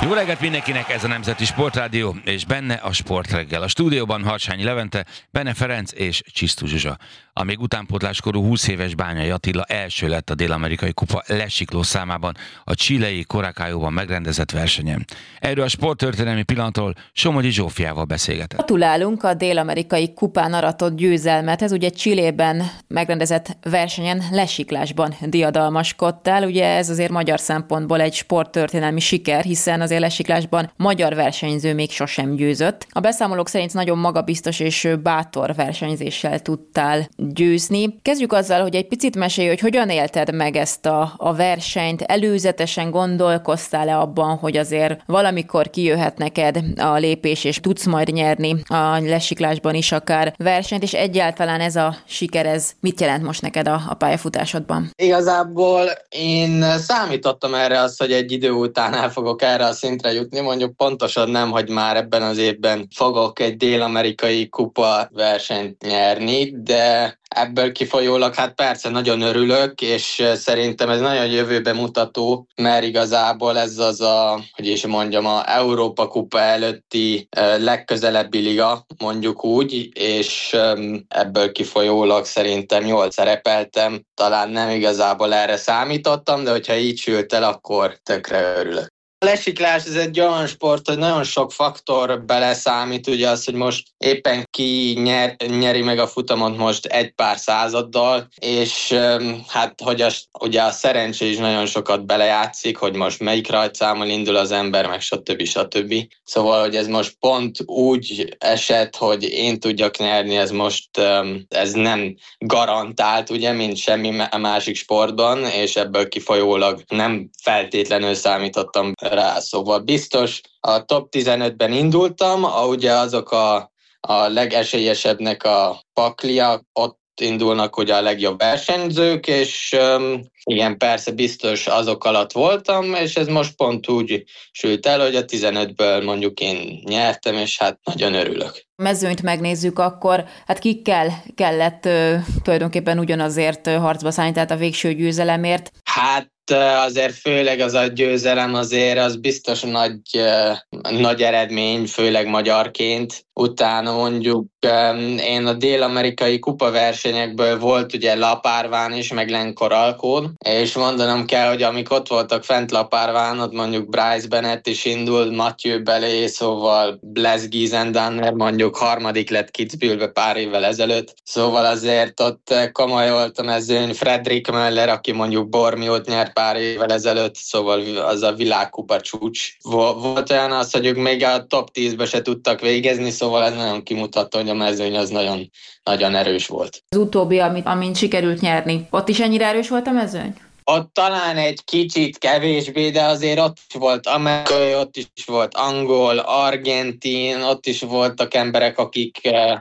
Jó reggelt mindenkinek, ez a Nemzeti Sportrádió, és benne a Sportreggel. A stúdióban Harsányi Levente, Bene Ferenc és Csisztus Zsuzsa. A még utánpótláskorú 20 éves Bányai Attila első lett a Dél-Amerikai Kupa lesikló számában a chilei Curacaóban megrendezett versenyen. Erről a sporttörténelmi pillanatról Somogyi Zsófiával beszélgetett. Gratulálunk a Dél-Amerikai Kupán aratott győzelmethez, ugye Chilében megrendezett versenyen lesiklásban diadalmaskodtál. Ugye ez azért magyar szempontból egy sporttörténelmi siker, hiszen azért lesiklásban magyar versenyző még sosem győzött. A beszámolók szerint nagyon magabiztos és bátor versenyzéssel tudtál győzni. Kezdjük azzal, hogy egy picit mesélj, hogy hogyan élted meg ezt a versenyt. Előzetesen gondolkoztál-e abban, hogy azért valamikor kijöhet neked a lépés, és tudsz majd nyerni a lesiklásban is akár versenyt, és egyáltalán ez a siker, ez mit jelent most neked a pályafutásodban? Igazából én számítottam erre azt, hogy egy idő után el fogok erre a szintre jutni, mondjuk pontosan nem, hogy már ebben az évben fogok egy dél-amerikai kupa versenyt nyerni, de ebből kifolyólag hát persze nagyon örülök, és szerintem ez nagyon jövőbe mutató, mert igazából ez az a Európa Kupa előtti legközelebbi liga, mondjuk úgy, és ebből kifolyólag szerintem jól szerepeltem. Talán nem igazából erre számítottam, de hogyha így sült el, akkor tökre örülök. A lesiklás ez egy olyan sport, hogy nagyon sok faktor beleszámít, ugye az, hogy most éppen ki nyeri meg a futamot most egy pár századdal, és hát hogy ugye a szerencsé is nagyon sokat belejátszik, hogy most melyik rajtszámmal indul az ember, meg stb. Szóval, hogy ez most pont úgy esett, hogy én tudjak nyerni, ez nem garantált, ugye, mint semmi másik sportban, és ebből kifolyólag nem feltétlenül számítottam rá. Szóval biztos a top 15-ben indultam, ugye azok a legesélyesebbnek a paklia, ott indulnak ugye a legjobb versenyzők, és igen, persze biztos azok alatt voltam, és ez most pont úgy sült el, hogy a 15-ből mondjuk én nyertem, és hát nagyon örülök. Mezőnyt megnézzük, akkor hát kikkel kellett tulajdonképpen ugyanazért harcba szállni, tehát a végső győzelemért? Hát azért főleg az a győzelem azért az biztos nagy eredmény, főleg magyarként. Utána mondjuk én a dél-amerikai kupaversenyekből volt ugye Lapárván is, meg Lenkoralkón, és mondanom kell, hogy amik ott voltak fent Lapárván, ott mondjuk Bryce Bennett is indult, Mathieu Belé, szóval Blaise Giesendanner mondjuk harmadik lett Kitzbühelbe pár évvel ezelőtt, szóval azért ott komoly volt a mezőny. Fredrik Möller, aki mondjuk Bormiót nyert pár évvel ezelőtt, szóval az a világkupa csúcs. Volt olyan az, hogy ők még a top 10-be se tudtak végezni, szóval ez nagyon kimutató, hogy a mezőny az nagyon, nagyon erős volt. Az utóbbi, amint sikerült nyerni, ott is ennyire erős volt a mezőny? Ott talán egy kicsit kevésbé, de azért ott is volt amerikai, ott is volt angol, argentin, ott is voltak emberek, akik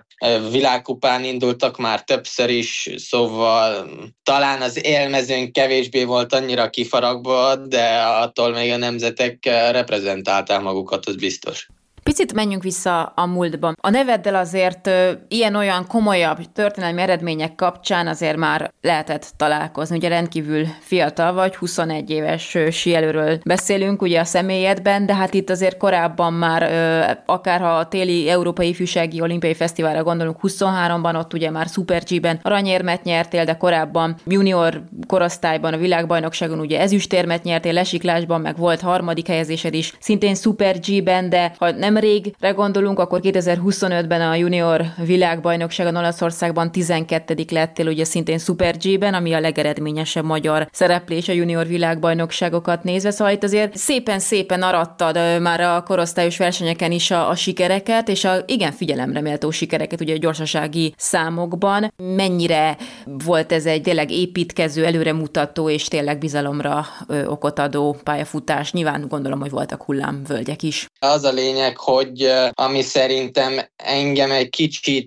világkupán indultak már többször is, szóval talán az élmezőn kevésbé volt annyira kifaragva, de attól még a nemzetek reprezentálták magukat, az biztos. Picit menjünk vissza a múltba. A neveddel azért ilyen-olyan komolyabb történelmi eredmények kapcsán azért már lehetett találkozni. Ugye rendkívül fiatal vagy, 21 éves síelőről beszélünk ugye a személyedben, de hát itt azért korábban már, akárha a téli Európai Ifjúsági Olimpiai Fesztiválra gondolunk, 23-ban ott ugye már Super G-ben aranyérmet nyertél, de korábban junior korosztályban a világbajnokságon ugye ezüstérmet nyertél, lesiklásban meg volt harmadik helyezésed is, szintén Super G-ben, de ha nemrégre gondolunk, akkor 2025-ben a junior világbajnokságon Olaszországban 12. lettél, ugye szintén Super G-ben, ami a legeredményesebb magyar szereplés a junior világbajnokságokat nézve. Szóval itt azért szépen arattad már a korosztályos versenyeken is a sikereket, és igen figyelemre méltó sikereket ugye a gyorsasági számokban. Mennyire volt ez egy tényleg építkező, előremutató és tényleg bizalomra okot adó pályafutás? Nyilván gondolom, hogy voltak hullámvölgyek is. Az a lényeg, hogy ami szerintem engem egy kicsit,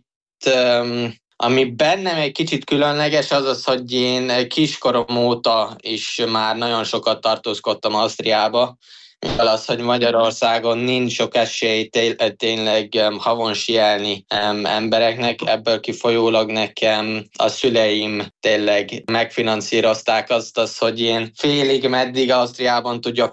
ami bennem egy kicsit különleges, az, hogy én kiskorom óta is már nagyon sokat tartózkodtam Ausztriába, mivel az, hogy Magyarországon nincs sok esély tényleg havon síelni embereknek, ebből kifolyólag nekem a szüleim tényleg megfinanszírozták azt, hogy én félig meddig Ausztriában tudjak